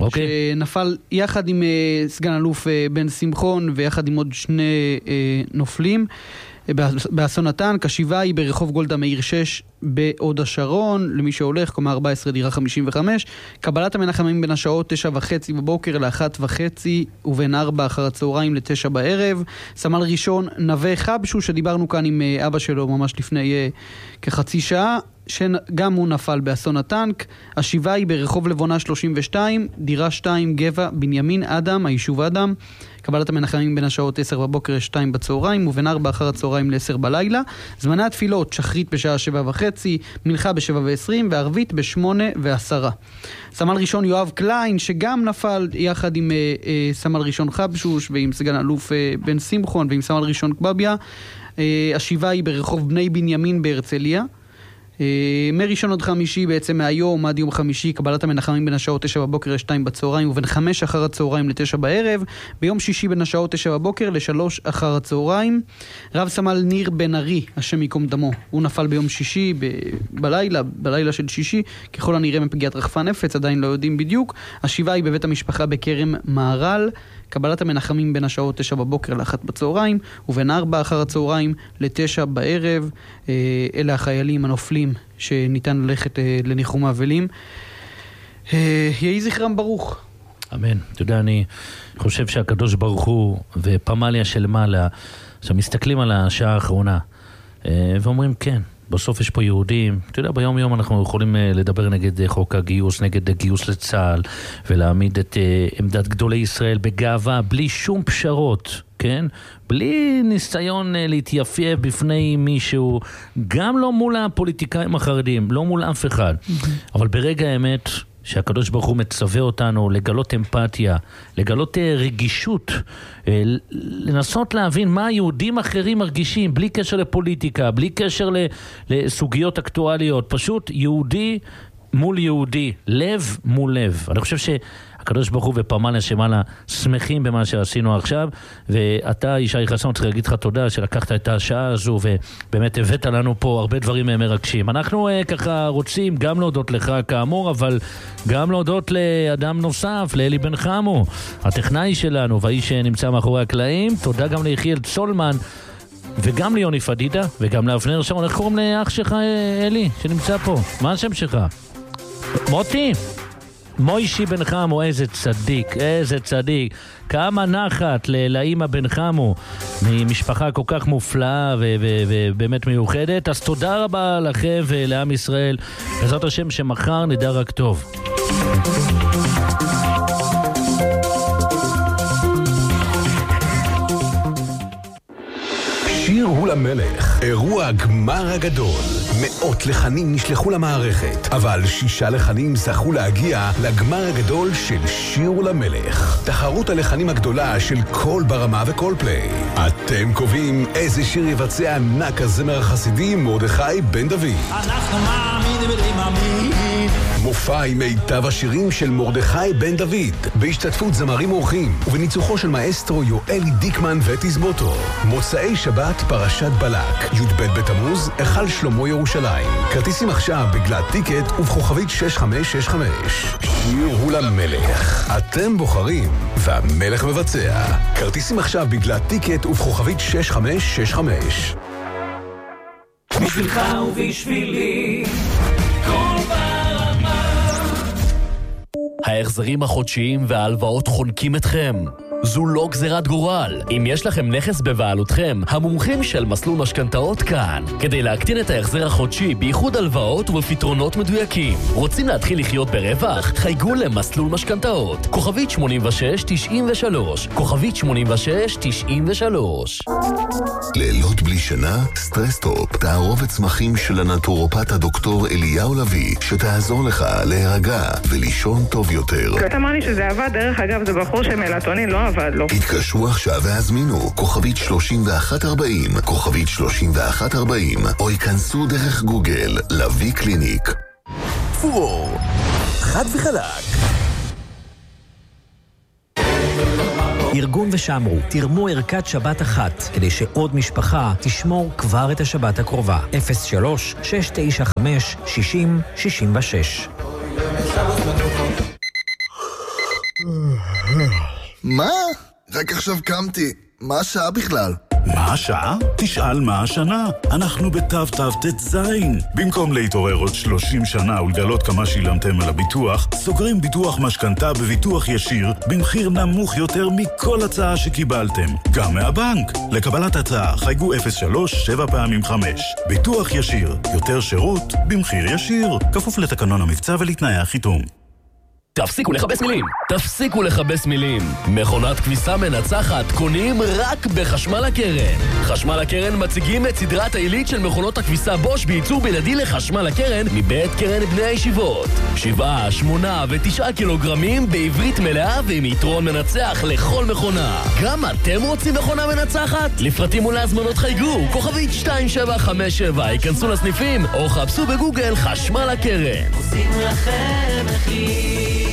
שנפל יחד עם סגן אלוף בן שמחון ויחד עם עוד שני נופלים באסון הטנק. השיבה היא ברחוב גולדה מאיר שש בעוד השרון, למי שהולך, קומה ארבע עשרה דירה חמישים וחמש. קבלת המנחמים בין השעות תשע וחצי בבוקר לאחת וחצי ובין ארבע אחר הצהריים לתשע בערב. סמל ראשון נווה חבשו, שדיברנו כאן עם אבא שלו ממש לפני כחצי שעה, שגם הוא נפל באסון הטנק. השיבה היא ברחוב לבונה שלושים ושתיים, דירה שתיים, גבע, בנימין אדם, היישוב אדם. קבלת המנחמים בין השעות עשר בבוקר לשתיים בצהריים, ובין ארבע אחר הצהריים לעשר בלילה. זמני התפילות, שחרית בשעה שבע וחצי, מנחה בשבע ועשרים, וערבית בשמונה ועשרה. סמל ראשון יואב קליין, שגם נפל יחד עם אה, אה, סמל ראשון חבשוש, ועם סגן אלוף אה, בן שמחון, ועם סמל ראשון קבביה. אה, השיבה היא ברחוב בני בנימין בהרצליה. מראשון עד חמישי, בעצם מהיום עד יום חמישי, קבלת המנחמים בין השעות תשע בבוקר לשתיים בצהריים ובין חמש אחר הצהריים לתשע בערב. ביום שישי בין השעות תשע בבוקר לשלוש אחר הצהריים. רב סמל ניר בן ארי, השם יקום דמו, הוא נפל ביום שישי ב- בלילה, בלילה של שישי, ככל הנראה מפגיעת רחפן נפץ, עדיין לא יודעים בדיוק. השיבה היא בבית המשפחה בכרם מערל. קבלת המנחמים בין השעות תשע בבוקר לאחת בצהריים, ובין ארבע אחר הצהריים לתשע בערב. אלה החיילים הנופלים שניתן ללכת לניחום האבלים. יהי זכרם ברוך. אמן. אתה יודע, אני חושב שהקדוש ברוך הוא ופמליה של מעלה, שמסתכלים על השעה האחרונה, ואומרים כן, בסוף יש פה יהודים. אתה יודע, ביום יום אנחנו יכולים לדבר נגד חוק הגיוס, נגד גיוס לצה"ל, ולהעמיד את עמדת גדולי ישראל בגאווה, בלי שום פשרות, כן? בלי ניסיון להתייפייף בפני מישהו, גם לא מול הפוליטיקאים החרדים, לא מול אף אחד. אבל ברגע האמת, שהקדוש ברוך הוא מצווה אותנו לגלות אמפתיה, לגלות רגישות, לנסות להבין מה היהודים אחרים מרגישים, בלי קשר לפוליטיקה, בלי קשר לסוגיות אקטואליות, פשוט יהודי מול יהודי, לב מול לב. אני חושב שהקדוש ברוך הוא ופמליה שמעלה שמחים במה שעשינו עכשיו, ואתה, ישי חסון, צריך להגיד לך תודה שלקחת את השעה הזו ובאמת הבאת לנו פה הרבה דברים מרגשים. אנחנו uh, ככה רוצים גם להודות לך כאמור, אבל גם להודות לאדם נוסף, לאלי בן חמו, הטכנאי שלנו והאיש שנמצא מאחורי הקלעים. תודה גם ליחיאל צולמן וגם ליוני פדידה וגם לאבנר שרון. איך קוראים לאח שלך, אלי, שנמצא פה? מה השם שלך? מוטי? מוישי בן חמו, איזה צדיק, איזה צדיק. כמה נחת לאמא בן חמו, ממשפחה כל כך מופלאה ובאמת מיוחדת. אז תודה רבה לכם ולעם ישראל. בעזרת השם שמחר נדע רק טוב. שיר הוא למלך, אירוע הגמר הגדול. מאות לחנים נשלחו למערכת, אבל שישה לחנים זכו להגיע לגמר הגדול של שיר הוא למלך. תחרות הלחנים הגדולה של כל ברמה וכל פליי. אתם קובעים איזה שיר יבצע ענק הזמר החסידי מרדכי בן דוד. אנחנו מאמינים ולמאמין. מופע עם מיטב השירים של מרדכי בן דוד, בהשתתפות זמרים אורחים ובניצוחו של מאסטרו יואלי דיקמן ותזמורתו. מוצאי שבת פרשת בלק, י"ב בתמוז, היכל שלמה ירושלים. כרטיסים עכשיו בגלת טיקט ובכוכבית שש חמש שש חמש. שיר הוא למלך, אתם בוחרים והמלך מבצע. כרטיסים עכשיו בגלת טיקט ובכוכבית שש חמש שש חמש. בשבילך ובשבילי כל ברמה. ההחזרים החודשיים וההלוואות חונקים אתכם. זו לא גזירת גורל. אם יש לכם נכס בבעלותכם, המומחים של מסלול משכנתאות כאן, כדי להקטין את ההחזר החודשי בייחוד הלוואות ובפתרונות מדויקים. רוצים להתחיל לחיות ברווח? חייגו למסלול משכנתאות. כוכבית שמונים ושש תשעים ושלוש. כוכבית שמונים ושש תשעים ושלוש. לילות בלי שינה? סטרסטופ, תערובת צמחים של הנטורופט הדוקטור אליהו לוי, שתעזור לך להירגע ולישון טוב יותר. אתה אמר לי שזה עבד, דרך אגב זה בחור שמלטונין לא עבד לו. התקשרו עכשיו והזמינו כוכבית שלושים ואחת ארבעים, כוכבית שלושים ואחת ארבעים, או ייכנסו דרך גוגל לוי קליניק. פורור, חד וחלק. ארגון ושמרו, תרמו ערכת שבת אחת, כדי שעוד משפחה תשמור כבר את השבת הקרובה. אפס שלוש שש תשע חמש שישים שישים ושש. מה? רק עכשיו קמתי. מה השעה בכלל? מה השעה? תשאל מה השנה. אנחנו בתו תו תזין. במקום להתעורר עוד שלושים שנה ולגלות כמה שילמתם על הביטוח, סוגרים ביטוח משכנתה בביטוח ישיר במחיר נמוך יותר מכל הצעה שקיבלתם. גם מהבנק. לקבלת הצעה חייגו אפס שלוש שבע פעמים חמש. ביטוח ישיר. יותר שירות במחיר ישיר. כפוף לתקנון המבצע ולתנאי החיתום. תפסיקו לחבש מילים, תפסיקו לחבש מילים. מכונת כביסה מנצחת קונים רק בחשמל הקרן. חשמל הקרן מציגים את סדרת העילית של מכונות הכביסה בוש בייצור בלעדי לחשמל הקרן מבית קרן בני הישיבות. שבעה, שמונה ותשעה קילוגרמים בעברית מלאה ועם יתרון מנצח לכל מכונה. גם אתם רוצים מכונה מנצחת? לפרטים ולהזמנות חייגו, כוכבית שתיים שבע חמש שבע, ייכנסו לסניפים או חפשו בגוגל חשמל הקרן. עושים לכם מחיר.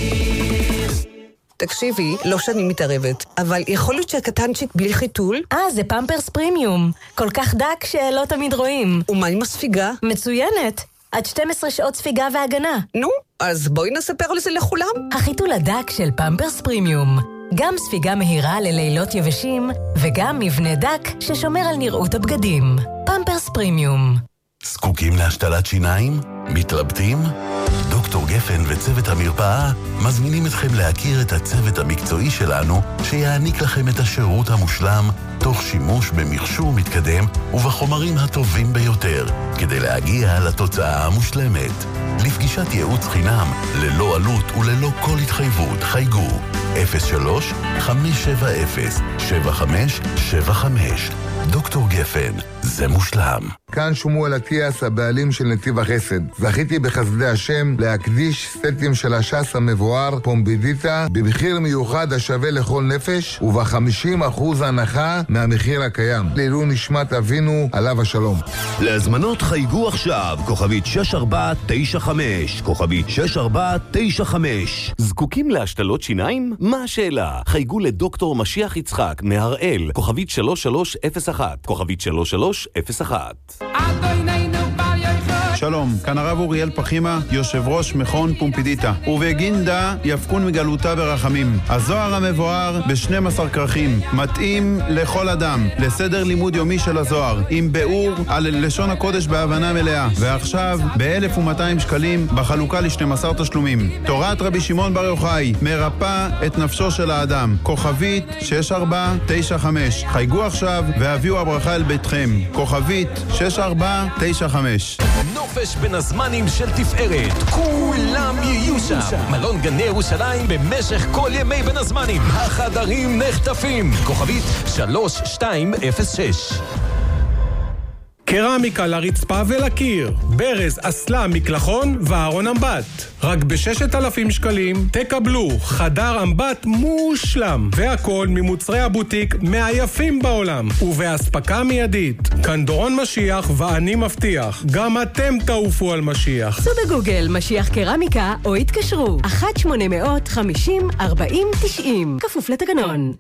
תקשיבי, לא שאני מתערבת, אבל יכול להיות שהקטנצ'יק בלי חיתול? אה, זה פמפרס פרימיום. כל כך דק שלא תמיד רואים. ומה עם הספיגה? מצוינת. עד שתים עשרה שעות ספיגה והגנה. נו, אז בואי נספר על זה לכולם. החיתול הדק של פמפרס פרימיום. גם ספיגה מהירה ללילות יבשים, וגם מבנה דק ששומר על נראות הבגדים. פמפרס פרימיום. זקוקים להשתלת שיניים? מתלבטים? דוקטור גפן וצוות המרפאה מזמינים אתכם להכיר את הצוות המקצועי שלנו שיעניק לכם את השירות המושלם תוך שימוש במכשור מתקדם ובחומרים הטובים ביותר כדי להגיע לתוצאה המושלמת. לפגישת ייעוץ חינם ללא עלות וללא כל התחייבות חייגו אפס שלוש חמש שבע אפס שבע חמש שבע חמש. דוקטור גפן, זה מושלם. כאן שמואל אטיאס, הבעלים של נתיב החסד. זכיתי בחסדי השם להקדיש סטים של הש"ס המבואר פומבידיטה במחיר מיוחד השווה לכל נפש וב-חמישים אחוז הנחה מהמחיר הקיים. לעילוי נשמת אבינו עליו השלום. להזמנות חייגו עכשיו, כוכבית שש ארבע תשע חמש, כוכבית שש ארבע תשע חמש. זקוקים להשתלות שיניים? מה השאלה? חייגו לדוקטור משיח יצחק מהראל, כוכבית שלוש שלוש אפס אחת, כוכבית שלוש שלוש אפס אחת. שלום, כאן הרב אוריאל פחימה, יושב ראש מכון פומפידיטה. ובגינדה יפקון מגלותה ברחמים. הזוהר המבואר ב-שנים עשר כרכים, מתאים לכל אדם, לסדר לימוד יומי של הזוהר, עם ביאור על לשון הקודש בהבנה מלאה. ועכשיו, ב-אלף ומאתיים שקלים בחלוקה ל-שנים עשר תשלומים. תורת רבי שמעון בר יוחאי, מרפא את נפשו של האדם. כוכבית שש ארבע תשע חמש. חייגו עכשיו והביאו הברכה אל ביתכם. כוכבית שש ארבע תשע חמש. נופש בין הזמנים של תפארת, כולם יהיו שם. מלון גני ירושלים במשך כל ימי בין הזמנים. החדרים נחטפים. כוכבית שלוש שתיים אפס שש. קרמיקה לרצפה ולקיר, ברז, אסלה, מקלחון וארון אמבט. רק ב-ששת אלפים שקלים תקבלו חדר אמבט מושלם, והכל ממוצרי הבוטיק מהיפים בעולם, ובהספקה מיידית. כאן דורון משיח ואני מבטיח, גם אתם תעופו על משיח. חפשו בגוגל משיח קרמיקה או התקשרו אחת שמונה אפס אפס חמישים ארבעים תשעים, כפוף לתקנון.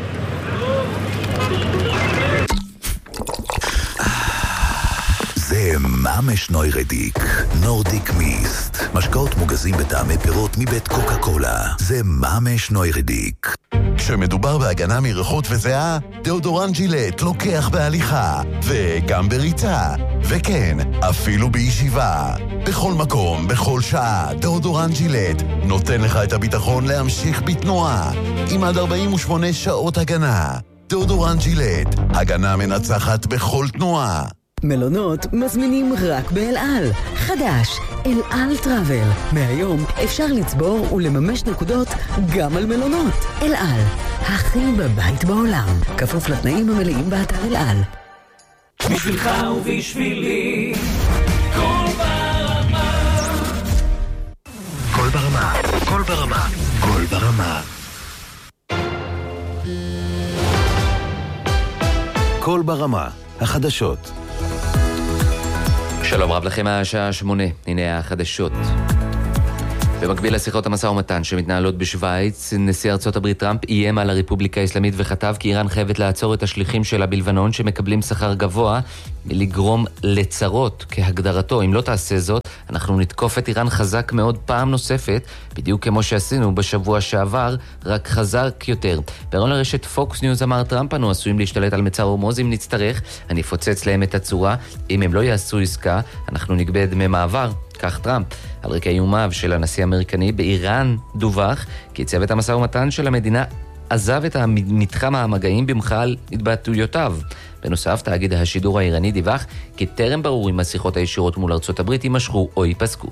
זה ממש נוירדיק, נורדיק מיסט. משקאות מוגזים בטעמי פירות מבית קוקה קולה. זה ממש נוירדיק. כשמדובר בהגנה מריחות וזיעה, דאודורנט ג'ילט לוקח בהליכה, וגם בריצה, וכן, אפילו בישיבה. בכל מקום, בכל שעה, דאודורנט ג'ילט נותן לך את הביטחון להמשיך בתנועה, עם עד ארבעים ושמונה שעות הגנה. דאודורנט ג'ילט, הגנה מנצחת בכל תנועה. מלונות מזמינים רק באל על. חדש, אל על טראבל. מהיום אפשר לצבור ולממש נקודות גם על מלונות. אל על, הכי בבית בעולם. כפוף לתנאים המלאים באתר אל על. בשבילך ובשבילי, כל ברמה. כל ברמה, כל ברמה, כל ברמה. כל ברמה, החדשות. שלום רב לכם, השעה שמונה, הנה החדשות. במקביל לשיחות המשא ומתן שמתנהלות בשוויץ, נשיא ארצות הברית טראמפ איים על הרפובליקה האסלאמית וכתב כי איראן חייבת לעצור את השליחים שלה בלבנון שמקבלים שכר גבוה מלגרום לצרות כהגדרתו. אם לא תעשה זאת, אנחנו נתקוף את איראן חזק מאוד פעם נוספת, בדיוק כמו שעשינו בשבוע שעבר, רק חזק יותר. ברון לרשת פוקס ניוז אמר טראמפ, אנו עשויים להשתלט על מצר הורמוז אם נצטרך, אני אפוצץ להם את הצורה, אם הם לא יעשו עסקה, אנחנו נגבה דמי מעבר. כך טראמפ. על רקע איומיו של הנשיא האמריקני באיראן דווח כי צוות המשא ומתן של המדינה עזב את מתחם המגעים במחאה על התבטאויותיו. בנוסף, תאגיד השידור האיראני דיווח כי טרם ברור אם השיחות הישירות מול ארצות הברית יימשכו או ייפסקו.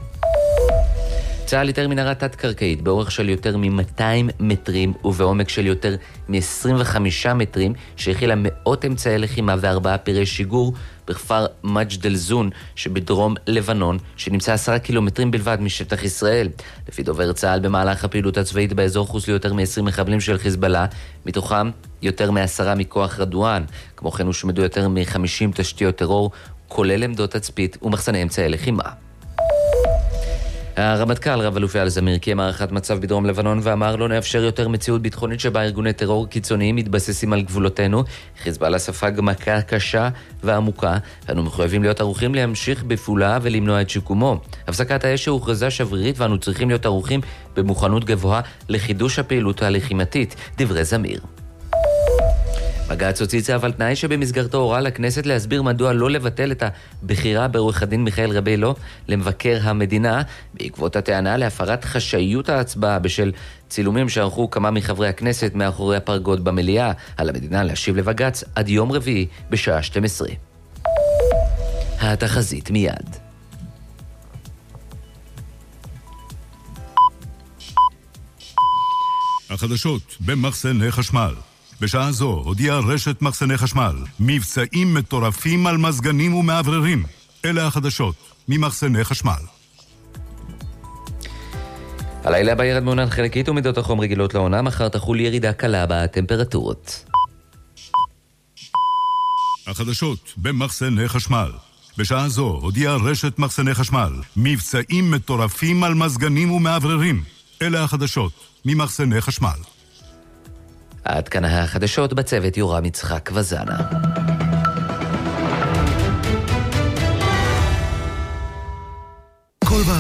צה"ל איתר מנהרה תת-קרקעית באורך של יותר מ-מאתיים מטרים ובעומק של יותר מ-עשרים וחמישה מטרים שהכילה מאות אמצעי לחימה וארבעה פירי שיגור בכפר מג'ד אל-זון שבדרום לבנון, שנמצא עשרה קילומטרים בלבד משטח ישראל. לפי דובר צה"ל, במהלך הפעילות הצבאית באזור חוסלו יותר מ-עשרים מחבלים של חיזבאללה, מתוכם יותר מעשרה מכוח רדואן. כמו כן הושמדו יותר מ-חמישים תשתיות טרור, כולל עמדות תצפית ומחסני אמצעי לחימה. הרמטכ"ל רב אלוף יעל זמיר קיים הערכת מצב בדרום לבנון ואמר לא נאפשר יותר מציאות ביטחונית שבה ארגוני טרור קיצוניים מתבססים על גבולותינו. חיזבאללה ספג מכה קשה ועמוקה, ואנו מחויבים להיות ערוכים להמשיך בפעולה ולמנוע את שיקומו. הפסקת האש שהוכרזה שברירית ואנו צריכים להיות ערוכים במוכנות גבוהה לחידוש הפעילות הלחימתית, דברי זמיר. בג"ץ הוציא צו על תנאי שבמסגרתו הורה לכנסת להסביר מדוע לא לבטל את הבחירה בעורך הדין מיכאל רבילו למבקר המדינה בעקבות הטענה להפרת חשאיות ההצבעה בשל צילומים שערכו כמה מחברי הכנסת מאחורי הפרגוד במליאה. על המדינה להשיב לבג"ץ עד יום רביעי בשעה שתים עשרה. התחזית מיד. החדשות במחסני חשמל. בשעה זו הודיעה רשת מחסני חשמל, מבצעים מטורפים על מזגנים ומעבררים. אלה החדשות ממחסני חשמל. הלילה הבא ירד מעונן חלקית ומידות החום רגילות לעונה, מחר תחול ירידה קלה בטמפרטורות. החדשות במחסני חשמל. בשעה זו הודיעה רשת מחסני חשמל, מבצעים מטורפים על מזגנים ומעבררים. אלה החדשות ממחסני חשמל. עד כאן החדשות, בצוות יורם יצחק וזנה.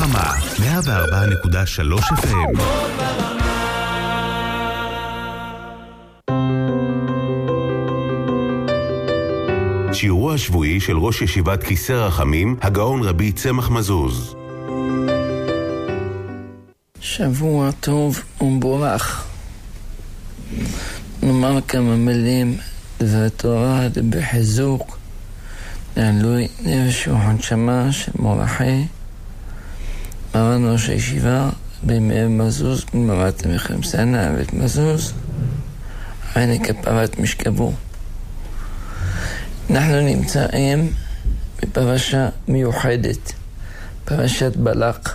ברמה, מאה וארבע נקודה שלוש אף אם. שיעורו השבועי של ראש ישיבת כיסא רחמים, הגאון רבי צמח מזוז. שבוע טוב ומבורך. נאמר כמה מילים דבר תורה בחיזוק לעילוי נפש ונשמה של מורחי מרן ראש הישיבה במאיר מזוז במרת המלחם סנה ואת מזוז עיני כפרת משכבו. אנחנו נמצאים בפרשה מיוחדת, פרשת בלק.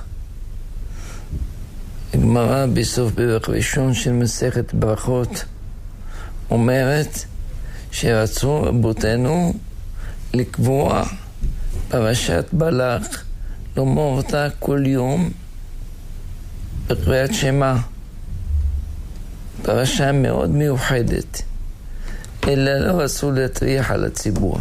הגמרא בסוף פרק ראשון של מסכת ברכות אומרת שרצו רבותינו לקבוע פרשת בלק, לומר אותה כל יום בקריאת שמע. פרשה מאוד מיוחדת, אלא לא רצו להטריח על הציבור.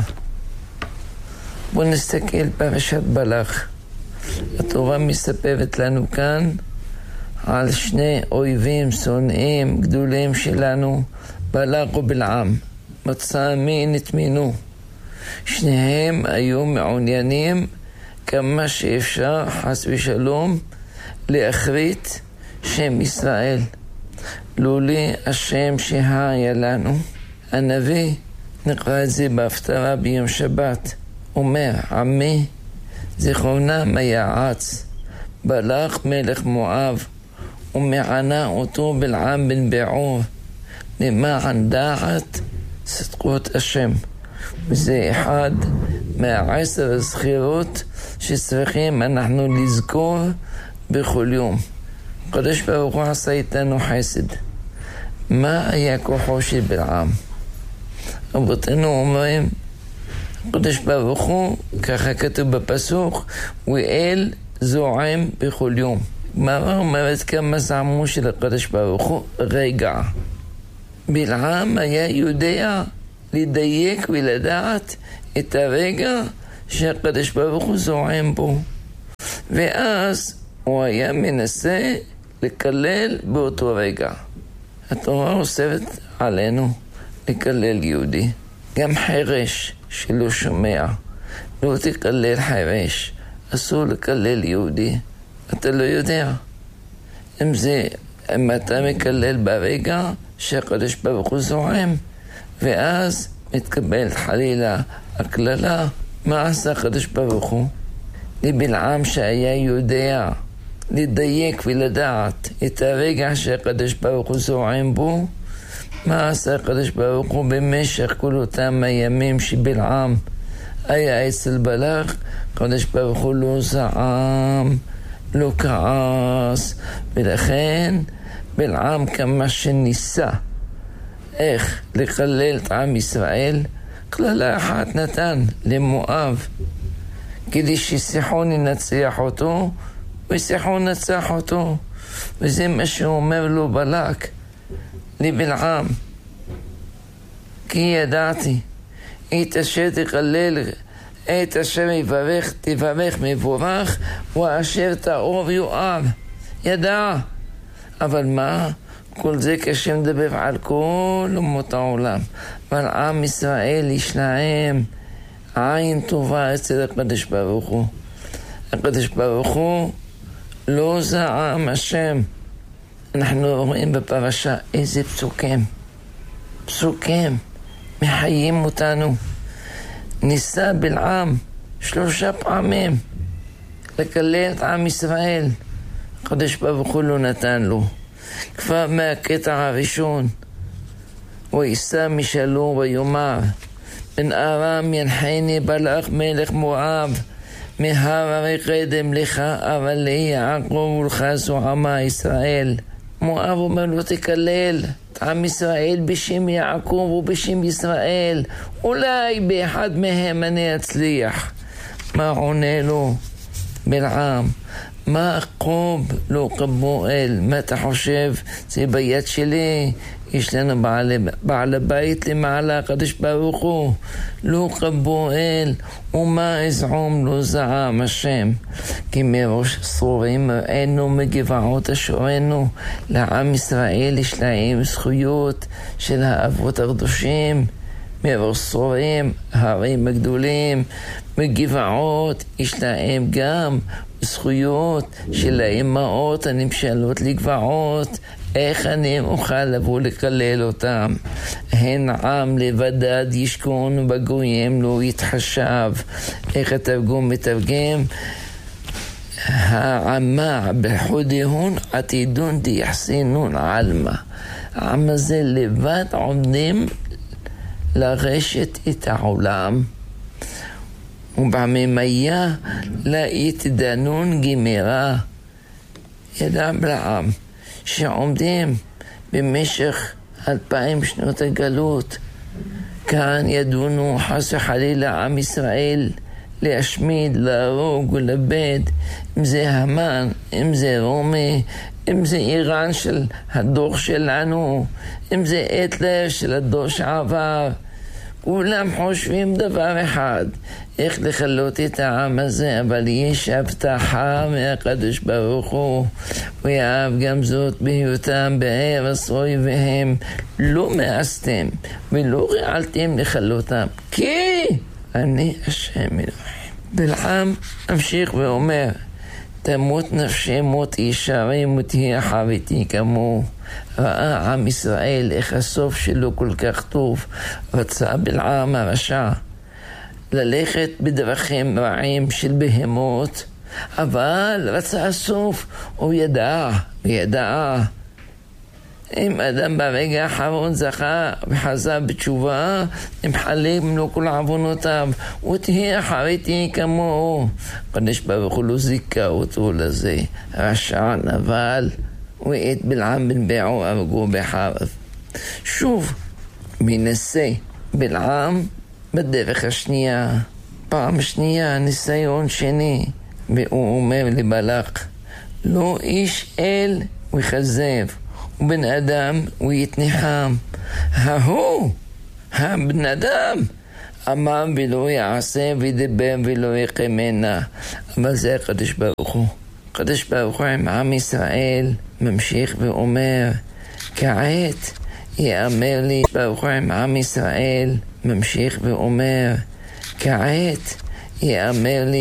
בואו נסתכל פרשת בלק. התורה מספרת לנו כאן על שני אויבים שונאים גדולים שלנו, בלק ובלעם. מצא מין התמינו. שניהם היו מעוניינים כמה שאפשר חס ושלום להחריט שם ישראל. לולי השם שהיה לנו. הנביא, נקרא את זה בהפטרה ביום שבת, אומר, עמי זכרונם היעץ בלק מלך מואב ומענה אותו בלעם בן בעור למען דעת צדקות השם. וזה אחד מהעשר הזכירות שצריכים אנחנו לזכור בכל יום. הקדוש ברוך הוא עשה איתנו חסד. מה היה כוחו של בלעם? רבותינו אומרים, הקדוש ברוך הוא, ככה כתוב בפסוק, הוא אל זועם בכל יום. גמרא אומרת כמה זעמו של הקדוש ברוך הוא רגע. בלעם היה יודע לדייק ולדעת את הרגע שהקדוש ברוך הוא זועם בו. ואז הוא היה מנסה לקלל באותו רגע. התורה אוסרת עלינו לקלל יהודי. גם חרש שלא שומע, לא תקלל חרש. אסור לקלל יהודי. אתה לא יודע. אם זה, אם אתה מקלל ברגע שהקדוש ברוך הוא זועם, ואז מתקבל חלילה הכללה, מה עשה הקדוש ברוך הוא? לבלעם שהיה יודע לדייק ולדעת את הרגע שהקדוש ברוך הוא זועם בו, מה עשה הקדוש ברוך הוא במשך כל אותם הימים שבלעם היה אצל בלק? הקדוש ברוך הוא לא זעם, לא כעס, ולכן בלעם כמה שניסה איך לקלל את עם ישראל, כללה אחת נתן למואב כדי שסיחון ינצח אותו, וסיחון נצח אותו. וזה מה שאומר לו בלק לבלעם, כי ידעתי את אשר תקלל, את אשר יברך תברך מבורך, ואשר תאור יואב. ידע. אבל מה? כל זה כשם מדבר על כל אומות העולם. אבל עם ישראל יש להם עין טובה אצל הקדוש ברוך הוא. הקדוש ברוך הוא לא זעם השם. אנחנו רואים בפרשה איזה פסוקים. פסוקים מחיים אותנו. ניסה בלעם שלושה פעמים לקלל את עם ישראל. הקדוש ברוך הוא לא נתן לו. כבר מהקטע הראשון הוא יישא משלום ויאמר, בן ארם ינחני בלק מלך מואב, מהר הרי קדם לך, אבל לי יעקב ולך זועמה ישראל. מואב אומר לו תקלל את עם ישראל בשם יעקב ובשם ישראל, אולי באחד מהם אני אצליח. מה עונה לו בלעם? מה קוב לא קבואל? מה אתה חושב? זה ביד שלי. יש לנו בעל, בעל הבית למעלה, הקדוש ברוך הוא. לא קבואל, ומה אזעום לא זעם השם. כי מראש סורים ראינו מגבעות אשורנו. לעם ישראל יש להם זכויות של האבות הקדושים. מראש סורים, ההרים הגדולים, מגבעות יש להם גם זכויות של האמהות הנמשלות לגבעות. איך אני אוכל לבוא לקלל אותם? הן עם לבדד ישכון ובגויים לא יתחשב. איך התרגום מתרגם? העמה בחודהון עתידון תיחסינון עלמה. העם הזה לבד עומדים לרשת את העולם. ובעממיה לא יתדנון גמרה. ידע אברהם שעומדים במשך אלפיים שנות הגלות. כאן ידונו חס וחלילה עם ישראל להשמיד, להרוג ולאבד. אם זה המן, אם זה רומי, אם זה איראן של הדור שלנו, אם זה היטלר של הדור שעבר. כולם חושבים דבר אחד, איך לכלות את העם הזה, אבל יש הבטחה מהקדוש ברוך הוא. הוא יאהב גם זאת בהיותם בארץ אויביהם, לא מאסתם ולא רעלתם לכלותם, כי אני השם אלוהים. בלעם המשיך ואומר, תמות נפשי מות ישרים ותהיה חביתי כמוהו. ראה עם ישראל איך הסוף שלו כל כך טוב. רצה בלעם הרשע ללכת בדרכים רעים של בהמות, אבל רצה הסוף. הוא ידע, הוא ידע. אם אדם ברגע האחרון זכה וחזר בתשובה, נמחלים לו כל עוונותיו, ותהיה אחריתי כמוהו. הקדוש ברוך הוא לא זיכה אותו לזה. רשע נבל, ואת בלעם בן בעור הרגו בחרב. שוב מנסה בלעם בדרך השנייה. פעם שנייה, ניסיון שני, והוא אומר לבלק, לא איש אל ויכזב, ובן אדם הוא יתנחם. ההוא, הבן אדם, אמר ולא יעשה וידבר ולא יקיימנה. אבל זה הקדוש ברוך הוא. הקדוש ברוך הוא עם עם ישראל ממשיך ואומר, כעת יאמר לי, ברוך הוא עם עם ישראל ממשיך ואומר, כעת יאמר לי